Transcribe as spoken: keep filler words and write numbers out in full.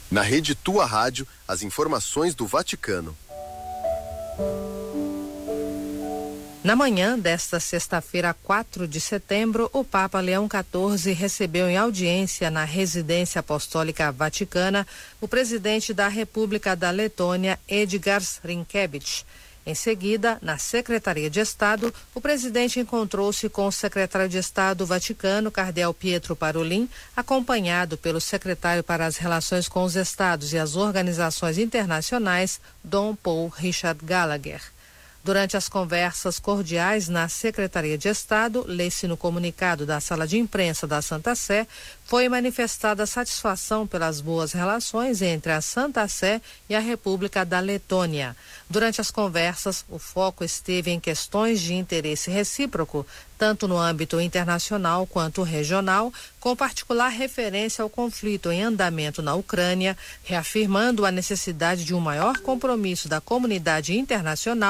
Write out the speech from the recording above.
Na rede Tua Rádio, as informações do Vaticano. Na manhã desta sexta-feira, quatro de setembro, o Papa Leão quatorze recebeu em audiência na Residência Apostólica Vaticana o presidente da República da Letônia, Edgars Rinkēvičs. Em seguida, na Secretaria de Estado, o presidente encontrou-se com o secretário de Estado Vaticano, cardeal Pietro Parolin, acompanhado pelo secretário para as Relações com os Estados e as Organizações Internacionais, Dom Paul Richard Gallagher. Durante as conversas cordiais na Secretaria de Estado, lê-se no comunicado da Sala de Imprensa da Santa Sé, foi manifestada satisfação pelas boas relações entre a Santa Sé e a República da Letônia. Durante as conversas, o foco esteve em questões de interesse recíproco, tanto no âmbito internacional quanto regional, com particular referência ao conflito em andamento na Ucrânia, reafirmando a necessidade de um maior compromisso da comunidade internacional